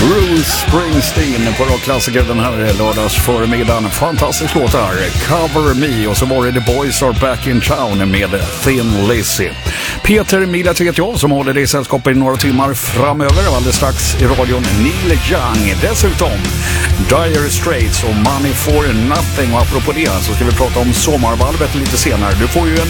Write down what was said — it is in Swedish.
Bruce Springsteen på rockklassiker den här lördags förmiddagen. Fantastisk låt här, Cover Me. Och så var det The Boys Are Back in Town med Thin Lizzy. Peter Milat vet jag som håller det i sällskap i några timmar framöver. Alldeles strax i radion Neil Young. Dessutom Dire Straits och Money for Nothing. Och apropå det så ska vi prata om sommarvalvet lite senare. Du får ju en